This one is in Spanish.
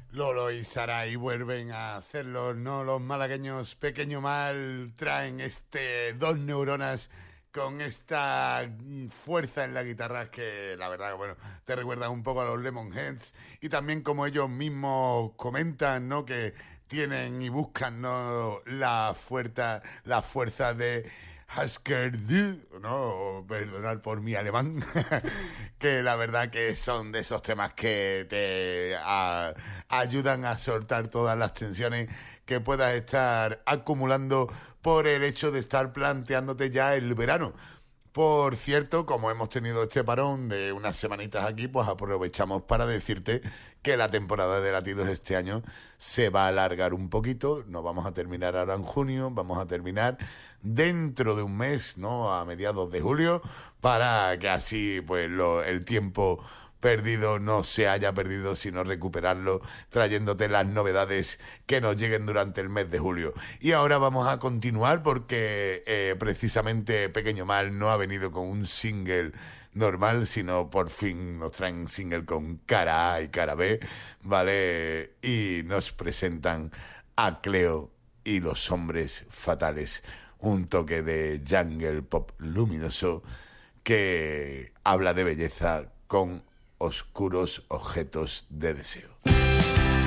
Lolo y Saray vuelven a hacerlo, ¿no? Los malagueños Pequeño Mal traen dos neuronas con esta fuerza en la guitarra que la verdad, bueno, te recuerda un poco a los Lemonheads y también como ellos mismos comentan, ¿no? Que tienen y buscan, ¿no? La fuerza de Husker Du, ¿no? Perdonad por mi alemán, que la verdad que son de esos temas que ayudan a soltar todas las tensiones que puedas estar acumulando por el hecho de estar planteándote ya el verano. Por cierto, como hemos tenido este parón de unas semanitas aquí, pues aprovechamos para decirte que la temporada de latidos este año se va a alargar un poquito. No vamos a terminar ahora en junio, vamos a terminar dentro de un mes, ¿no? A mediados de julio, para que así, pues, el tiempo perdido no se haya perdido, sino recuperarlo, trayéndote las novedades que nos lleguen durante el mes de julio. Y ahora vamos a continuar porque precisamente Pequeño Mal no ha venido con un single normal, sino por fin nos traen un single con cara A y cara B, ¿vale? Y nos presentan a Cleo y los hombres fatales, un toque de jungle pop luminoso que habla de belleza con oscuros objetos de deseo.